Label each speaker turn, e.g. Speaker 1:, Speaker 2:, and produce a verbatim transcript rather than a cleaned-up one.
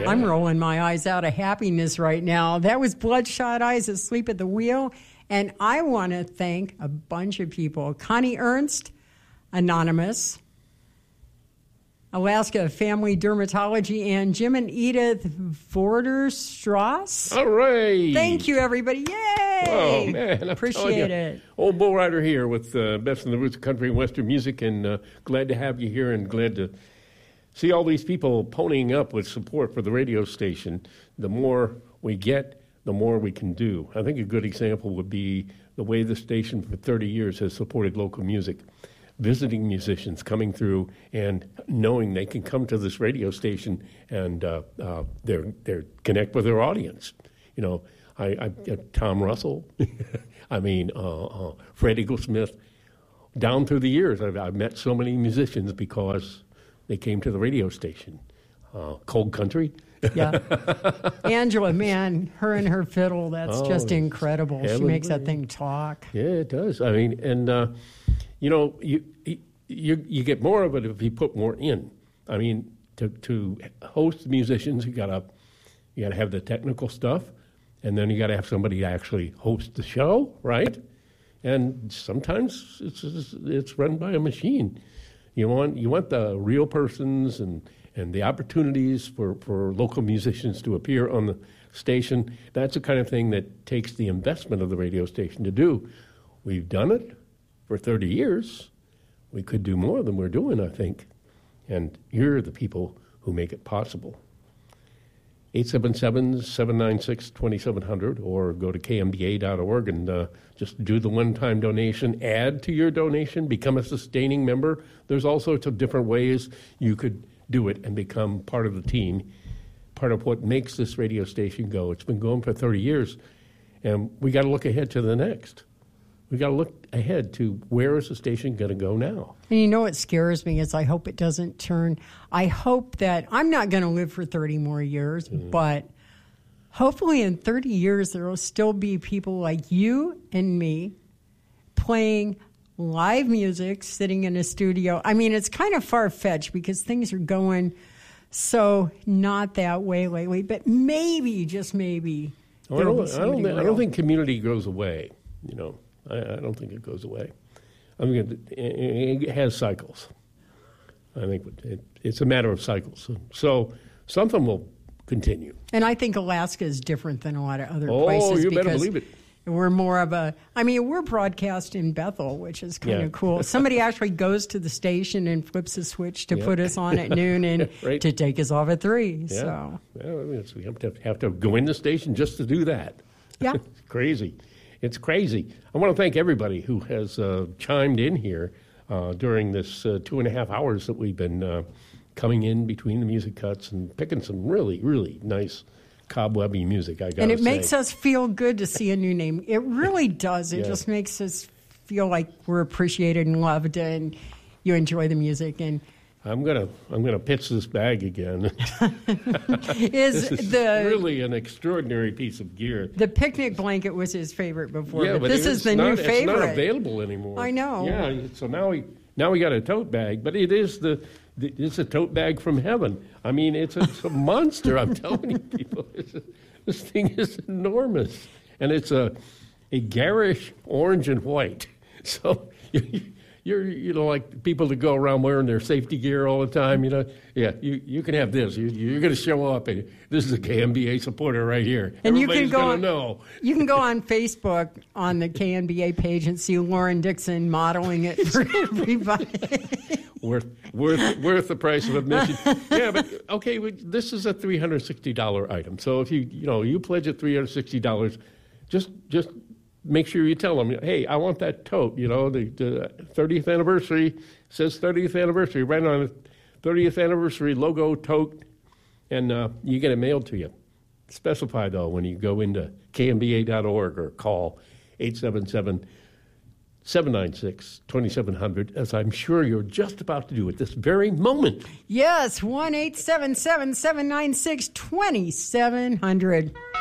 Speaker 1: Yeah.
Speaker 2: I'm rolling my eyes out of happiness right now. That was Bloodshot Eyes Asleep at the Wheel. And I want to thank a bunch of people. Connie Ernst, Anonymous, Alaska Family Dermatology, and Jim and Edith Vorderstrass.
Speaker 1: All right.
Speaker 2: Thank you, everybody. Yay!
Speaker 1: Oh, man. I'm
Speaker 2: Appreciate
Speaker 1: you,
Speaker 2: it.
Speaker 1: Old Bull Rider here with uh, Best in the Roots of Country and Western Music, and uh, glad to have you here and glad to see all these people ponying up with support for the radio station. The more we get, the more we can do. I think a good example would be the way the station for thirty years has supported local music. Visiting musicians coming through and knowing they can come to this radio station and uh, uh, they're they're connect with their audience. You know, I, I uh, Tom Russell, I mean uh, uh, Fred Eaglesmith. Down through the years, I've, I've met so many musicians because they came to the radio station. Uh, Cold Country.
Speaker 2: Yeah. Angela, man, her and her fiddle, that's
Speaker 1: Oh,
Speaker 2: just incredible. She
Speaker 1: heavenly.
Speaker 2: makes that thing talk.
Speaker 1: Yeah, it does. I mean, and uh, you know, you, you you get more of it if you put more in. I mean, to to host musicians, you gotta you gotta have the technical stuff, and then you gotta have somebody to actually host the show, right? And sometimes it's it's run by a machine. You want you want the real persons and. and the opportunities for, for local musicians to appear on the station. That's the kind of thing that takes the investment of the radio station to do. We've done it for thirty years. We could do more than we're doing, I think. And you're the people who make it possible. eight seven seven, seven nine six, two seven zero zero or go to k m b a dot org and uh, just do the one-time donation. Add to your donation. Become a sustaining member. There's all sorts of different ways you could do it and become part of the team, part of what makes this radio station go. It's been going for thirty years, and we got to look ahead to the next. We got to look ahead to where is the station going to go now.
Speaker 2: And you know what scares me is I hope it doesn't turn. I hope that I'm not going to live for thirty more years, mm. but hopefully in thirty years there will still be people like you and me playing live music, sitting in a studio. I mean, it's kind of far-fetched because things are going so not that way lately, but maybe, just maybe,
Speaker 1: oh, I, don't, I, don't think, I don't think community goes away. You know, I, I don't think it goes away. I mean, it, it has cycles. I think it, it's a matter of cycles. So, so something will continue.
Speaker 2: And I think Alaska is different than a lot of other
Speaker 1: oh,
Speaker 2: places.
Speaker 1: Oh, you better
Speaker 2: because
Speaker 1: believe it.
Speaker 2: We're more of a, I mean, we're broadcast in Bethel, which is kind
Speaker 1: yeah.
Speaker 2: of cool. Somebody actually goes to the station and flips a switch to
Speaker 1: yeah.
Speaker 2: put us on at noon and
Speaker 1: right.
Speaker 2: to take us off at three.
Speaker 1: Yeah.
Speaker 2: So
Speaker 1: yeah, I mean, we have to, have to go in the station just to do that.
Speaker 2: Yeah.
Speaker 1: It's crazy. It's crazy. I want to thank everybody who has uh, chimed in here uh, during this uh, two and a half hours that we've been uh, coming in between the music cuts and picking some really, really nice cobwebby music, I got to say.
Speaker 2: And it makes us feel good to see a new name. It really does. It
Speaker 1: yeah. just
Speaker 2: makes us feel like we're appreciated and loved and you enjoy the music. And
Speaker 1: I'm gonna I'm gonna pitch this bag again.
Speaker 2: is,
Speaker 1: this is
Speaker 2: the
Speaker 1: really an extraordinary piece of gear.
Speaker 2: The picnic blanket was his favorite before,
Speaker 1: yeah,
Speaker 2: but,
Speaker 1: but
Speaker 2: this is the
Speaker 1: not,
Speaker 2: new favorite.
Speaker 1: It's not available anymore.
Speaker 2: I know.
Speaker 1: Yeah, so now we now we got a tote bag, but it is the, the it's a tote bag from heaven. I mean, it's a, it's a monster. I'm telling you, people, it's a, this thing is enormous, and it's a a garish orange and white. So. You're, you know, like people that go around wearing their safety gear all the time, you know. Yeah, you, you can have this. You, you're going to show up, and this is a K M B A supporter right here.
Speaker 2: And
Speaker 1: Everybody's
Speaker 2: you can go
Speaker 1: going
Speaker 2: on,
Speaker 1: to know.
Speaker 2: You can go on Facebook on the K M B A page and see Lauren Dixon modeling it for everybody.
Speaker 1: worth, worth, worth the price of admission. Yeah, but okay, we, this is a three hundred sixty dollars item. So if you, you know, you pledge at three hundred sixty dollars, just, just. make sure you tell them, hey, I want that tote. You know, the, the thirtieth anniversary says thirtieth anniversary, right on it, thirtieth anniversary logo tote, and uh, you get it mailed to you. Specify, though, when you go into k m b a dot org or call eight seven seven, seven nine six, two seven zero zero, as I'm sure you're just about to do at this very moment.
Speaker 2: Yes, one eight seven seven, seven nine six, two seven zero zero.